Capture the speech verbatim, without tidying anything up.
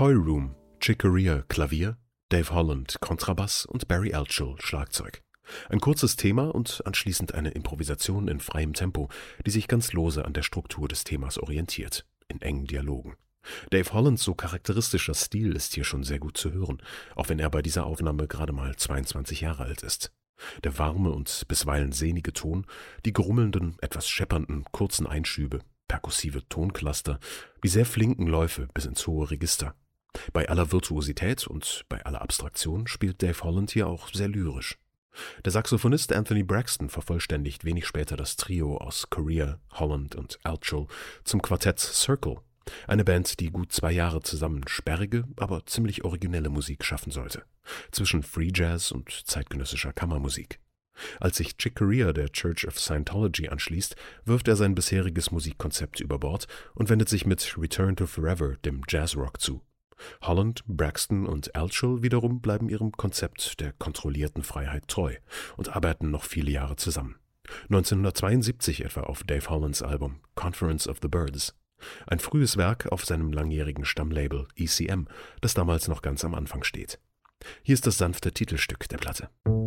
Toy Room, Chick Corea Klavier, Dave Holland Kontrabass und Barry Altschul Schlagzeug. Ein kurzes Thema und anschließend eine Improvisation in freiem Tempo, die sich ganz lose an der Struktur des Themas orientiert, in engen Dialogen. Dave Hollands so charakteristischer Stil ist hier schon sehr gut zu hören, auch wenn er bei dieser Aufnahme gerade mal zweiundzwanzig Jahre alt ist. Der warme und bisweilen sehnige Ton, die grummelnden, etwas scheppernden, kurzen Einschübe, perkussive Toncluster, die sehr flinken Läufe bis ins hohe Register. Bei aller Virtuosität und bei aller Abstraktion spielt Dave Holland hier auch sehr lyrisch. Der Saxophonist Anthony Braxton vervollständigt wenig später das Trio aus Corea, Holland und Altschul zum Quartett Circle, eine Band, die gut zwei Jahre zusammen sperrige, aber ziemlich originelle Musik schaffen sollte, zwischen Free Jazz und zeitgenössischer Kammermusik. Als sich Chick Corea der Church of Scientology anschließt, wirft er sein bisheriges Musikkonzept über Bord und wendet sich mit Return to Forever dem Jazzrock zu. Holland, Braxton und Altschul wiederum bleiben ihrem Konzept der kontrollierten Freiheit treu und arbeiten noch viele Jahre zusammen. neunzehnhundertzweiundsiebzig etwa auf Dave Hollands Album Conference of the Birds, ein frühes Werk auf seinem langjährigen Stammlabel E C M, das damals noch ganz am Anfang steht. Hier ist das sanfte Titelstück der Platte.